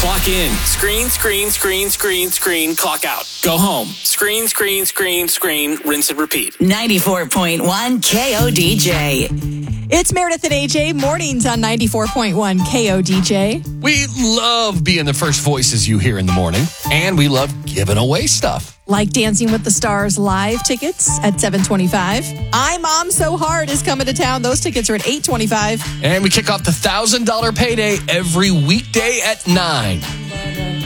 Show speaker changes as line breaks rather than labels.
Clock in. Screen, clock out. Go home. Screen, rinse and repeat.
94.1 KODJ.
It's Meredith and AJ, mornings on 94.1 KODJ.
We love being the first voices you hear in the morning, and we love giving away stuff.
Like Dancing with the Stars live tickets at $7.25. I Mom So Hard is coming to town. Those tickets are at $8.25.
And we kick off the $1,000 payday every weekday at 9.